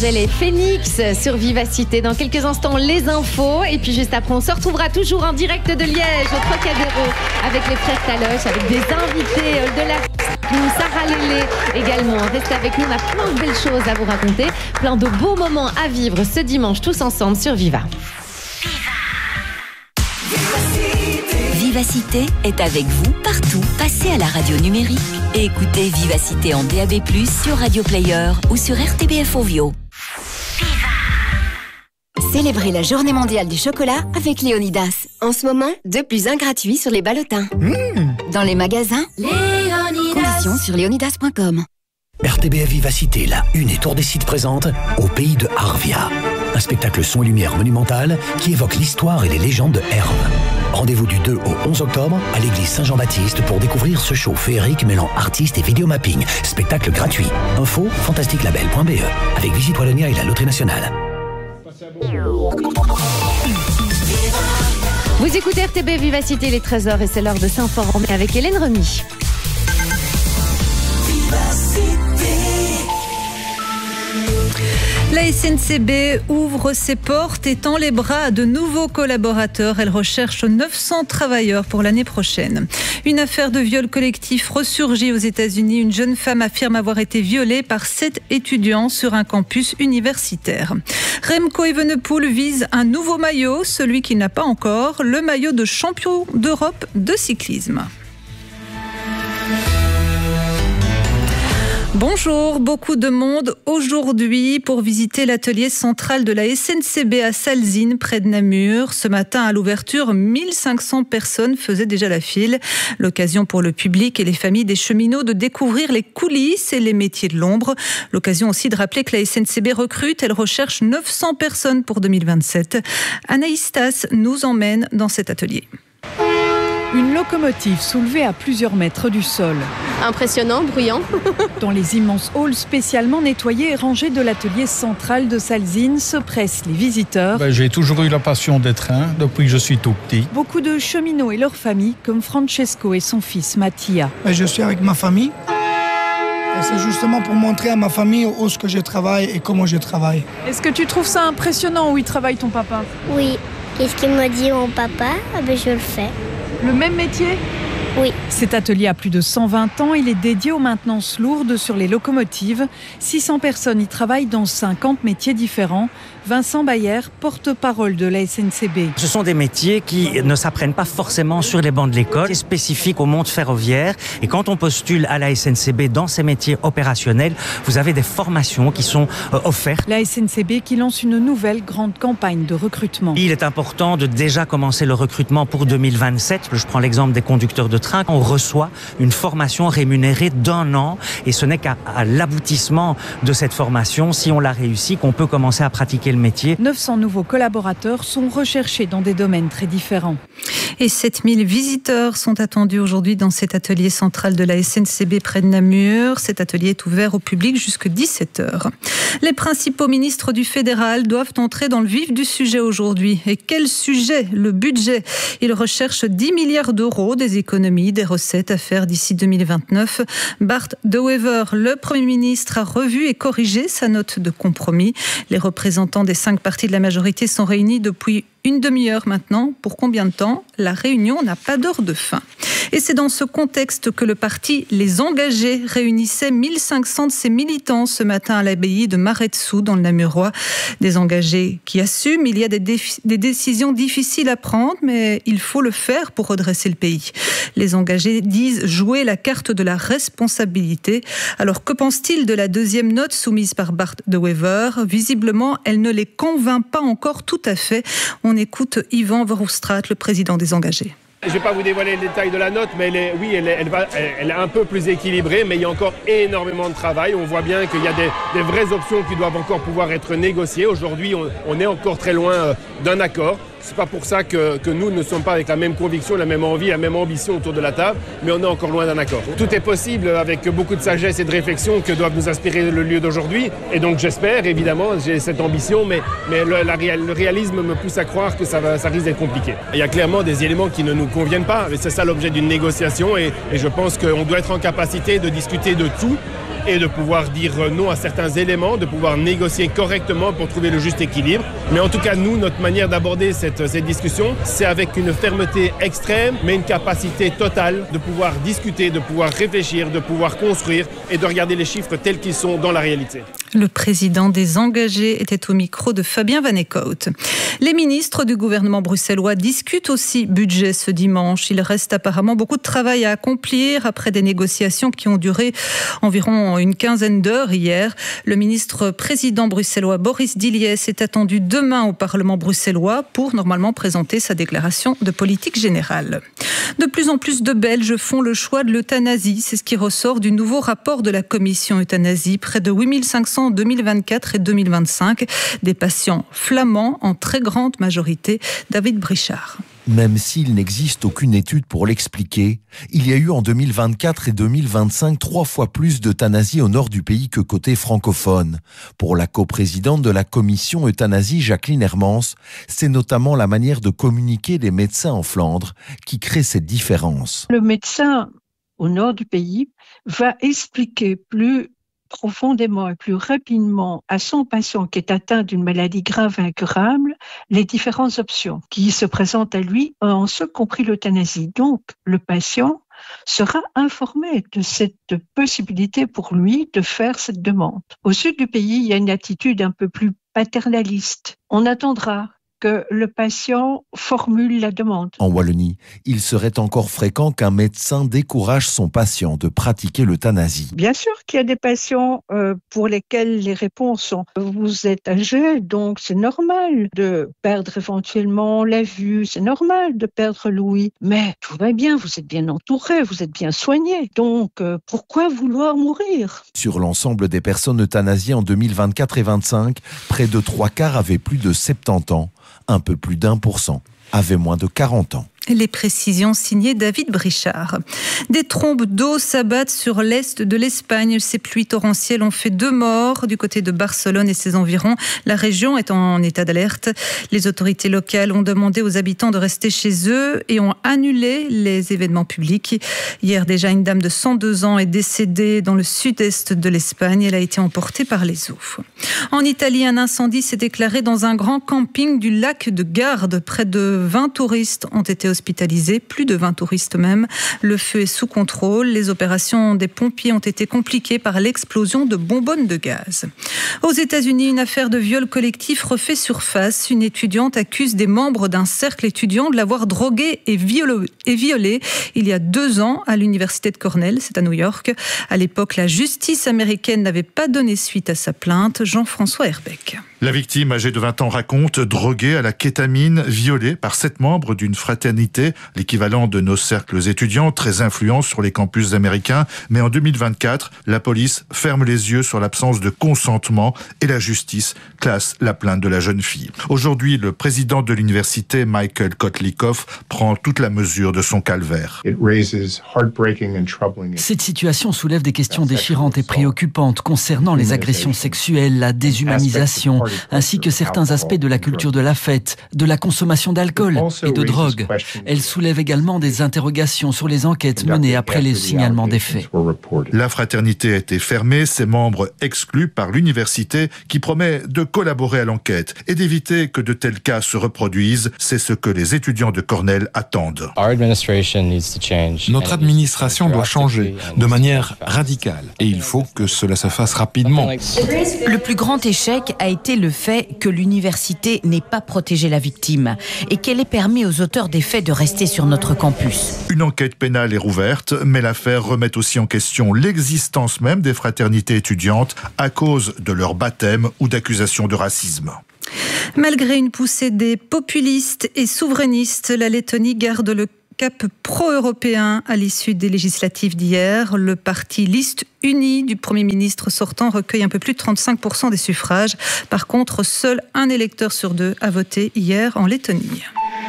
Elle est Phoenix sur Vivacité. Dans quelques instants, les infos. Et puis juste après, on se retrouvera toujours en direct de Liège, au Trocadéro, avec les frères Taloche, avec des invités de la Sarah Lélé également. Restez avec nous, on a plein de belles choses à vous raconter. Plein de beaux moments à vivre ce dimanche, tous ensemble sur Viva. Vivacité est avec vous partout. Passez à la radio numérique et écoutez Vivacité en DAB+, sur Radio Player ou sur RTBF Ovio. Célébrez la journée mondiale du chocolat avec Léonidas. En ce moment, 2 + 1 gratuit sur les ballotins. Dans les magasins, Léonidas. Conditions sur léonidas.com. RTBF Vivacité, la une et tour des sites présente Au pays de Arvia. Un spectacle son et lumière monumental qui évoque l'histoire et les légendes de Herve. Rendez-vous du 2 au 11 octobre à l'église Saint-Jean-Baptiste pour découvrir ce show féerique mêlant artistes et vidéomapping. Spectacle gratuit. Info fantastiquelabel.be avec Visite Wallonia et la Loterie Nationale. Vous écoutez RTB Vivacité, les 13h et c'est l'heure de s'informer avec Hélène Remy. La SNCB ouvre ses portes et tend les bras à de nouveaux collaborateurs. Elle recherche 900 travailleurs pour l'année prochaine. Une affaire de viol collectif ressurgit aux États-Unis. Une jeune femme affirme avoir été violée par 7 étudiants sur un campus universitaire. Remco Evenepoel vise un nouveau maillot, celui qu'il n'a pas encore, le maillot de champion d'Europe de cyclisme. Bonjour, beaucoup de monde aujourd'hui pour visiter l'atelier central de la SNCB à Salzines, près de Namur. Ce matin, à l'ouverture, 1500 personnes faisaient déjà la file. L'occasion pour le public et les familles des cheminots de découvrir les coulisses et les métiers de l'ombre. L'occasion aussi de rappeler que la SNCB recrute. Elle recherche 900 personnes pour 2027. Anaïs Stas nous emmène dans cet atelier. Une locomotive soulevée à plusieurs mètres du sol. Impressionnant, bruyant. Dans les immenses halls spécialement nettoyés et rangés de l'atelier central de Salzines se pressent les visiteurs. J'ai toujours eu la passion des trains depuis que je suis tout petit. Beaucoup de cheminots et leurs familles, comme Francesco et son fils Mattia. Je suis avec ma famille. Et c'est justement pour montrer à ma famille où ce que je travaille et comment je travaille. Est-ce que tu trouves ça impressionnant où il travaille ton papa ? Oui. Qu'est-ce qu'il m'a dit mon papa ? Je le fais. Le même métier ? Oui. Cet atelier a plus de 120 ans. Il est dédié aux maintenances lourdes sur les locomotives. 600 personnes y travaillent dans 50 métiers différents. Vincent Bayer, porte-parole de la SNCB. Ce sont des métiers qui ne s'apprennent pas forcément sur les bancs de l'école. C'est spécifique au monde ferroviaire. Et quand on postule à la SNCB dans ces métiers opérationnels, vous avez des formations qui sont offertes. La SNCB qui lance une nouvelle grande campagne de recrutement. Il est important de déjà commencer le recrutement pour 2027. Je prends l'exemple des conducteurs de train. On reçoit une formation rémunérée d'1 an. Et ce n'est qu'à l'aboutissement de cette formation, si on l'a réussi, qu'on peut commencer à pratiquer le métier. 900 nouveaux collaborateurs sont recherchés dans des domaines très différents. Et 7000 visiteurs sont attendus aujourd'hui dans cet atelier central de la SNCB près de Namur. Cet atelier est ouvert au public jusqu'à 17h. Les principaux ministres du fédéral doivent entrer dans le vif du sujet aujourd'hui. Et quel sujet ? Le budget. Ils recherchent 10 milliards d'euros, des économies, des recettes à faire d'ici 2029. Bart De Wever, le Premier ministre, a revu et corrigé sa note de compromis. Les représentants des 5 partis de la majorité sont réunis depuis une demi-heure maintenant. Pour combien de temps ? La réunion n'a pas d'heure de fin. Et c'est dans ce contexte que le parti Les Engagés réunissait 1500 de ses militants ce matin à l'abbaye de Maret-Dessous dans le Namurois. Des engagés qui assument, il y a des décisions difficiles à prendre, mais il faut le faire pour redresser le pays. Les engagés disent jouer la carte de la responsabilité. Alors que pense-t-il de la deuxième note soumise par Bart De Wever ? Visiblement, elle ne les convainc pas encore tout à fait. On écoute Yvan Verhofstadt, le président des Engagés. Je ne vais pas vous dévoiler le détail de la note, mais elle est un peu plus équilibrée, mais il y a encore énormément de travail. On voit bien qu'il y a des vraies options qui doivent encore pouvoir être négociées. Aujourd'hui, on est encore très loin d'un accord. C'est pas pour ça que nous ne sommes pas avec la même conviction, la même envie, la même ambition autour de la table, mais on est encore loin d'un accord. Tout est possible avec beaucoup de sagesse et de réflexion que doivent nous inspirer le lieu d'aujourd'hui. Et donc j'espère, évidemment, j'ai cette ambition, mais le réalisme me pousse à croire que ça risque d'être compliqué. Il y a clairement des éléments qui ne nous conviennent pas, mais c'est ça l'objet d'une négociation et je pense qu'on doit être en capacité de discuter de tout et de pouvoir dire non à certains éléments, de pouvoir négocier correctement pour trouver le juste équilibre. Mais en tout cas, nous, notre manière d'aborder cette discussion, c'est avec une fermeté extrême, mais une capacité totale de pouvoir discuter, de pouvoir réfléchir, de pouvoir construire et de regarder les chiffres tels qu'ils sont dans la réalité. Le président des engagés était au micro de Fabien Van Eekhout. Les ministres du gouvernement bruxellois discutent aussi budget ce dimanche. Il reste apparemment beaucoup de travail à accomplir après des négociations qui ont duré environ une quinzaine d'heures hier. Le ministre président bruxellois Boris Diliès est attendu demain au Parlement bruxellois pour normalement présenter sa déclaration de politique générale. De plus en plus de Belges font le choix de l'euthanasie. C'est ce qui ressort du nouveau rapport de la commission euthanasie. Près de 8500 en 2024 et 2025. Des patients flamands en très grande majorité. David Brichard. Même s'il n'existe aucune étude pour l'expliquer, il y a eu en 2024 et 2025 3 fois plus d'euthanasie au nord du pays que côté francophone. Pour la coprésidente de la commission euthanasie, Jacqueline Hermans, c'est notamment la manière de communiquer des médecins en Flandre qui crée cette différence. Le médecin au nord du pays va expliquer plus profondément et plus rapidement à son patient qui est atteint d'une maladie grave et incurable les différentes options qui se présentent à lui, en ce compris l'euthanasie. Donc, le patient sera informé de cette possibilité pour lui de faire cette demande. Au sud du pays, il y a une attitude un peu plus paternaliste. On attendra que le patient formule la demande. En Wallonie, il serait encore fréquent qu'un médecin décourage son patient de pratiquer l'euthanasie. Bien sûr qu'il y a des patients pour lesquels les réponses sont « vous êtes âgé, donc c'est normal de perdre éventuellement la vue, c'est normal de perdre l'ouïe, mais tout va bien, vous êtes bien entouré, vous êtes bien soigné, donc pourquoi vouloir mourir ?» Sur l'ensemble des personnes euthanasiées en 2024 et 2025, près de 3/4 avaient plus de 70 ans. Un peu plus d'1% avaient moins de 40 ans. Les précisions signées David Brichard. Des trombes d'eau s'abattent sur l'est de l'Espagne. Ces pluies torrentielles ont fait 2 morts du côté de Barcelone et ses environs. La région est en état d'alerte. Les autorités locales ont demandé aux habitants de rester chez eux et ont annulé les événements publics. Hier déjà, une dame de 102 ans est décédée dans le sud-est de l'Espagne. Elle a été emportée par les eaux. En Italie, un incendie s'est déclaré dans un grand camping du lac de Garde. Près de 20 touristes ont été hospitalisés, plus de 20 touristes même. Le feu est sous contrôle. Les opérations des pompiers ont été compliquées par l'explosion de bonbonnes de gaz. Aux États-Unis, une affaire de viol collectif refait surface. Une étudiante accuse des membres d'un cercle étudiant de l'avoir droguée et violée il y a 2 ans à l'université de Cornell, c'est à New York. À l'époque, la justice américaine n'avait pas donné suite à sa plainte. Jean-François Herbeck. La victime, âgée de 20 ans, raconte droguée à la kétamine, violée par 7 membres d'une fraternité, l'équivalent de nos cercles étudiants, très influents sur les campus américains. Mais en 2024, la police ferme les yeux sur l'absence de consentement et la justice classe la plainte de la jeune fille. Aujourd'hui, le président de l'université, Michael Kotlikoff, prend toute la mesure de son calvaire. Cette situation soulève des questions déchirantes et préoccupantes concernant les agressions sexuelles, la déshumanisation, ainsi que certains aspects de la culture de la fête, de la consommation d'alcool et de drogue. Elle soulève également des interrogations sur les enquêtes menées après les signalements des faits. La fraternité a été fermée, ses membres exclus par l'université qui promet de collaborer à l'enquête et d'éviter que de tels cas se reproduisent. C'est ce que les étudiants de Cornell attendent. Notre administration doit changer de manière radicale et il faut que cela se fasse rapidement. Le plus grand échec a été le fait que l'université n'ait pas protégé la victime et qu'elle ait permis aux auteurs des faits de rester sur notre campus. Une enquête pénale est rouverte, mais l'affaire remet aussi en question l'existence même des fraternités étudiantes à cause de leur baptême ou d'accusations de racisme. Malgré une poussée des populistes et souverainistes, la Lettonie garde le cap pro-européen à l'issue des législatives d'hier. Le parti Liste Unie du Premier ministre sortant recueille un peu plus de 35% des suffrages. Par contre, seul un électeur sur 2 a voté hier en Lettonie.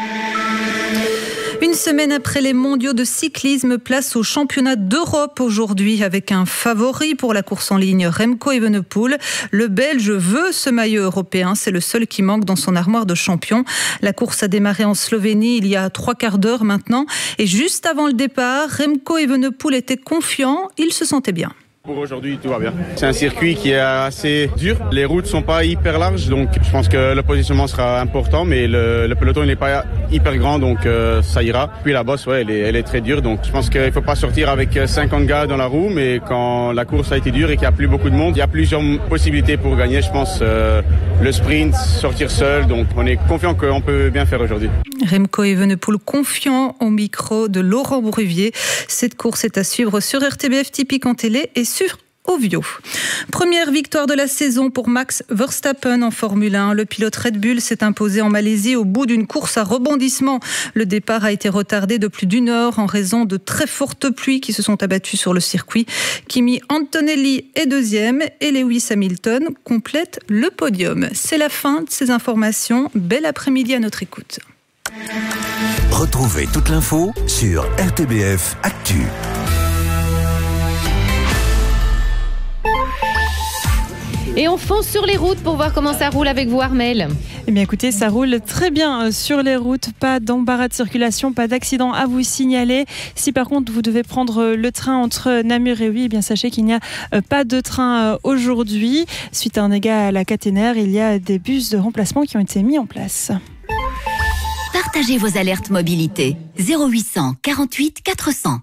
Une semaine après les mondiaux de cyclisme, place au championnat d'Europe aujourd'hui avec un favori pour la course en ligne, Remco Evenepoel. Le Belge veut ce maillot européen, c'est le seul qui manque dans son armoire de champion. La course a démarré en Slovénie il y a 3/4 d'heure maintenant et juste avant le départ, Remco Evenepoel était confiant, il se sentait bien. Pour aujourd'hui, tout va bien. C'est un circuit qui est assez dur. Les routes sont pas hyper larges, donc je pense que le positionnement sera important, mais le peloton il n'est pas hyper grand, donc ça ira. Puis la bosse, ouais, elle est très dure, donc je pense qu'il faut pas sortir avec 50 gars dans la roue, mais quand la course a été dure et qu'il y a plus beaucoup de monde, il y a plusieurs possibilités pour gagner. Je pense le sprint, sortir seul, donc on est confiant qu'on peut bien faire aujourd'hui. Remco Evenepoel confiant au micro de Laurent Bruvier. Cette course est à suivre sur RTBF Typique en télé et sur Ovio. Première victoire de la saison pour Max Verstappen en Formule 1. Le pilote Red Bull s'est imposé en Malaisie au bout d'une course à rebondissement. Le départ a été retardé de plus d'une heure en raison de très fortes pluies qui se sont abattues sur le circuit. Kimi Antonelli est deuxième et Lewis Hamilton complète le podium. C'est la fin de ces informations. Bel après-midi à notre écoute. Retrouvez toute l'info sur RTBF Actu. Et on fonce sur les routes pour voir comment ça roule avec vous, Armelle. Eh bien écoutez, ça roule très bien sur les routes, pas d'embarras de circulation, pas d'accident à vous signaler. Si par contre vous devez prendre le train entre Namur et Huy, eh bien sachez qu'il n'y a pas de train aujourd'hui. Suite à un dégât à la caténaire, il y a des bus de remplacement qui ont été mis en place. Partagez vos alertes mobilité. 0800 48 400.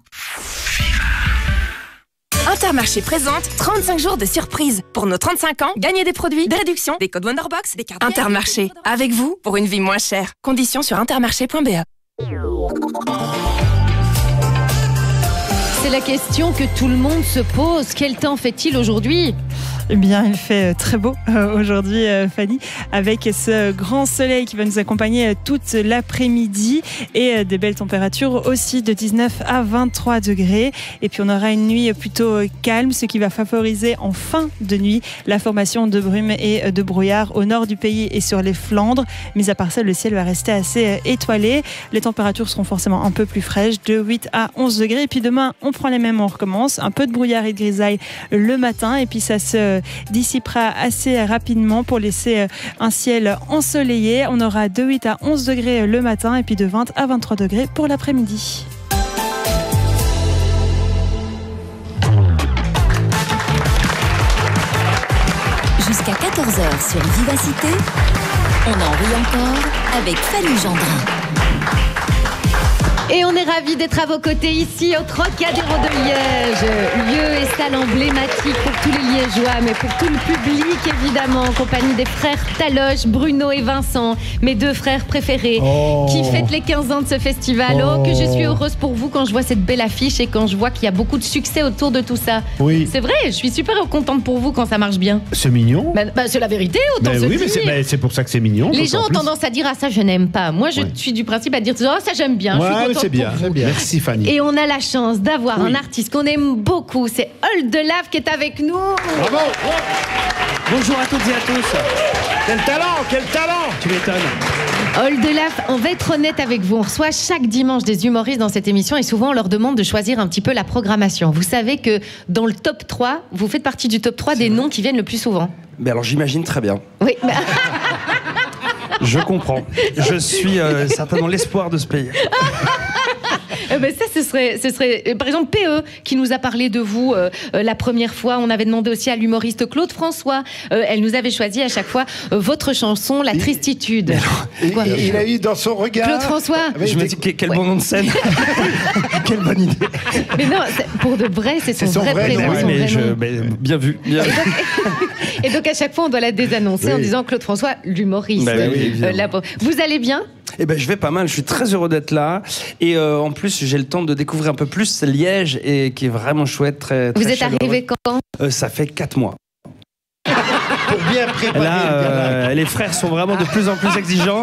Intermarché présente 35 jours de surprise. Pour nos 35 ans, gagnez des produits, des réductions, des codes Wonderbox, des cartes. Intermarché, avec vous pour une vie moins chère. Conditions sur intermarché.be. C'est la question que tout le monde se pose. Quel temps fait-il aujourd'hui ? Eh bien, il fait très beau aujourd'hui, Fanny, avec ce grand soleil qui va nous accompagner toute l'après-midi et des belles températures aussi de 19 à 23 degrés. Et puis, on aura une nuit plutôt calme, ce qui va favoriser en fin de nuit la formation de brumes et de brouillard au nord du pays et sur les Flandres. Mais à part ça, le ciel va rester assez étoilé. Les températures seront forcément un peu plus fraîches, de 8 à 11 degrés. Et puis demain, on prend les mêmes, on recommence. Un peu de brouillard et de grisaille le matin. Et puis, ça se dissipera assez rapidement pour laisser un ciel ensoleillé. On aura de 8 à 11 degrés le matin et puis de 20 à 23 degrés pour l'après-midi. Jusqu'à 14h sur Vivacité, on en rit encore avec Fanny Gendrin. Et on est ravis d'être à vos côtés ici au Trocadéro de Liège, lieu et salle emblématique pour tous les Liégeois, mais pour tout le public évidemment, en compagnie des frères Taloche, Bruno et Vincent, mes deux frères préférés, qui fêtent les 15 ans de ce festival. Oh, que je suis heureuse pour vous quand je vois cette belle affiche et quand je vois qu'il y a beaucoup de succès autour de tout ça. Oui. C'est vrai, je suis super contente pour vous quand ça marche bien. C'est mignon. C'est la vérité, autant se oui, dire. mais c'est pour ça que c'est mignon. Les gens ont tendance à dire « Ah, ça, je n'aime pas ». Moi, je suis du principe à dire « Oh, ça, j'aime bien ». C'est bien. Merci Fanny. Et on a la chance d'avoir un artiste qu'on aime beaucoup, c'est Hold de Lave qui est avec nous. Bravo. Bonjour à toutes et à tous. Quel talent. Tu m'étonnes. Hold de Lave, on va être honnête avec vous, on reçoit chaque dimanche des humoristes dans cette émission et souvent on leur demande de choisir un petit peu la programmation. Vous savez que dans le top 3, vous faites partie du top 3 des noms qui viennent le plus souvent. Mais alors j'imagine très bien. Oui. Je comprends. Je suis certainement l'espoir de ce pays. Ça, ce serait par exemple PE qui nous a parlé de vous la première fois. On avait demandé aussi à l'humoriste Claude François. Elle nous avait choisi à chaque fois votre chanson La Tristitude. Il a eu dans son regard Claude François. Je me dis quel bon nom de scène. Quelle bonne idée. Mais non, pour de vrai, c'est son vrai prénom. Bien vu. Et donc à chaque fois on doit la désannoncer en disant Claude François, l'humoriste. Vous allez bien ? Eh ben, je vais pas mal, je suis très heureux d'être là. Et en plus, j'ai le temps de découvrir un peu plus Liège, et qui est vraiment chouette. Très Vous êtes chaleureux. arrivé quand ? Ça fait 4 mois. Pour bien préparer là, les frères sont vraiment de plus en plus exigeants.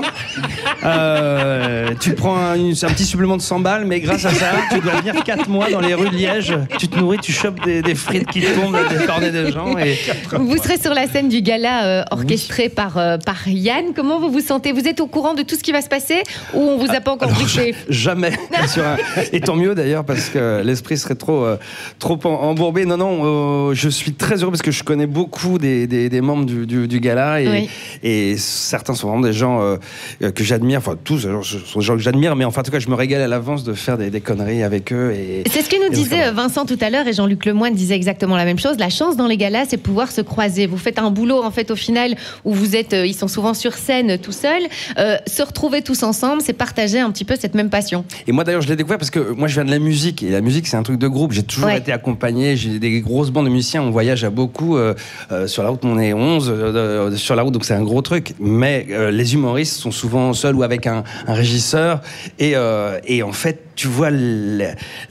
Tu prends un petit supplément de 100 balles, mais grâce à ça, tu dois venir 4 mois dans les rues de Liège. Tu te nourris, tu chopes des frites qui tombent, des cornets de gens. Et... Vous serez sur la scène du gala orchestré par Yann. Comment vous vous sentez ? Vous êtes au courant de tout ce qui va se passer ou on vous a pas encore briefé ? Jamais. Et tant mieux d'ailleurs, parce que l'esprit serait trop embourbé. Non, je suis très heureux parce que je connais beaucoup des membres du gala et certains sont vraiment des gens que j'admire, enfin tous sont des gens que j'admire, mais enfin, en tout cas, je me régale à l'avance de faire des conneries avec eux. C'est ce que nous disait Vincent tout à l'heure, et Jean-Luc Lemoyne disait exactement la même chose. La chance dans les galas, c'est pouvoir se croiser. Vous faites un boulot, en fait, au final, où vous êtes, ils sont souvent sur scène tout seuls. Se retrouver tous ensemble, c'est partager un petit peu cette même passion. Et moi, d'ailleurs, je l'ai découvert parce que moi, je viens de la musique, et la musique, c'est un truc de groupe. J'ai toujours été accompagné, j'ai des grosses bandes de musiciens, on voyage à beaucoup. Sur la route, on est 11 sur la route, donc c'est un gros truc. Mais les humoristes sont souvent seuls ou avec un régisseur. Et en fait, tu vois le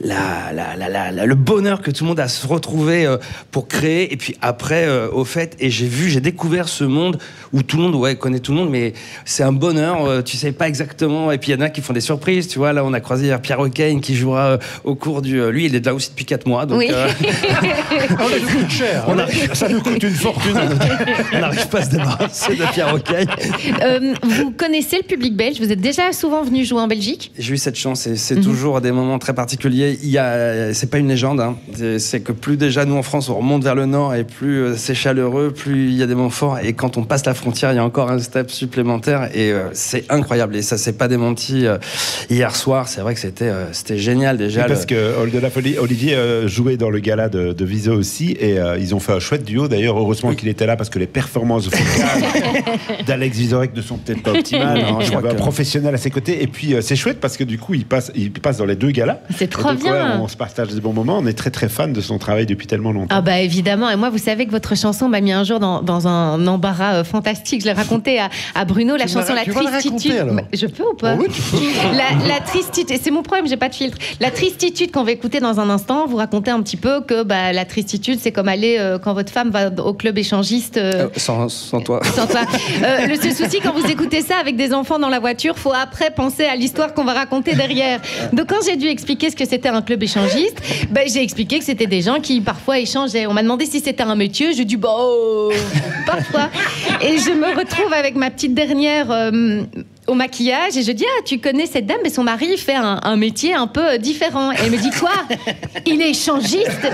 bonheur que tout le monde a à se retrouver pour créer. Et puis après, au fait, et j'ai découvert ce monde où tout le monde connaît tout le monde, mais c'est un bonheur. Tu sais pas exactement. Et puis il y en a qui font des surprises. Tu vois, là, on a croisé hier Pierre O'Kane qui jouera au cours du. Lui, il est là aussi depuis 4 mois. Donc, oui. Ça nous coûte cher. Ça nous coûte une fortune. On n'arrive pas à se débarrasser de Pierre O'Kane. Vous connaissez le public belge? Vous êtes déjà souvent venu jouer en Belgique? J'ai eu cette chance et c'est toujours des moments très particuliers. C'est pas une légende, hein. C'est que plus déjà nous en France on remonte vers le nord et plus c'est chaleureux, plus il y a des moments forts, et quand on passe la frontière il y a encore un step supplémentaire et c'est incroyable, et ça s'est pas démenti hier soir. C'est vrai que c'était génial déjà. Oui, parce que Hall de la Folie, Olivier jouait dans le gala de Viso aussi, et ils ont fait un chouette duo d'ailleurs. Heureusement qu'il était là parce que les performances vocales d'Alex Vizorek ne sont peut-être pas optimales. Je crois un professionnel à ses côtés, et puis c'est chouette parce que du coup il passe dans les 2 galas. C'est trop bien. On se partage des bons moments. On est très très fan de son travail depuis tellement longtemps. Ah bah évidemment. Et moi, vous savez que votre chanson m'a mis un jour dans un embarras fantastique. Je l'ai raconté à Bruno, la chanson La Tristitude. Je peux ou pas? Oui, tu peux. La Tristitude. Et c'est mon problème, j'ai pas de filtre. La Tristitude qu'on va écouter dans un instant, vous racontez un petit peu que la Tristitude, c'est comme aller quand votre femme va au club échangiste. Sans toi. Sans toi. Le seul souci, quand vous écoutez ça avec des enfants dans la voiture, faut après penser à l'histoire qu'on va raconter derrière. Donc quand j'ai dû expliquer ce que c'était un club échangiste, j'ai expliqué que c'était des gens qui parfois échangeaient. On m'a demandé si c'était un métier, j'ai dit parfois. Et je me retrouve avec ma petite dernière au maquillage et je dis tu connais cette dame, mais son mari fait un métier un peu différent. Et elle me dit quoi? Il est échangiste.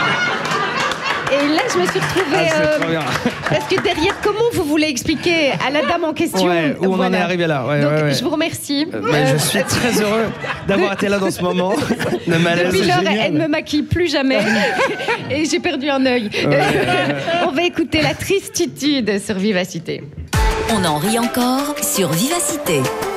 Et là, je me suis retrouvée... parce que derrière, comment vous voulez expliquer à la dame en question où on en est arrivé là. Donc, je vous remercie. Je suis très heureux d'avoir été là dans ce moment. Depuis l'heure, elle ne me maquille plus jamais. Et j'ai perdu un œil. On va écouter La Tristitude sur Vivacité. On en rit encore sur Vivacité.